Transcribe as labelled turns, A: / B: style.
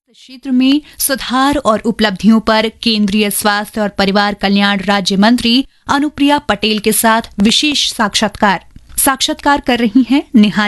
A: क्षेत्र में सुधार और उपलब्धियों पर केंद्रीय स्वास्थ्य और परिवार कल्याण राज्य मंत्री अनुप्रिया पटेल के साथ विशेष साक्षात्कार कर रही हैं निहारिका।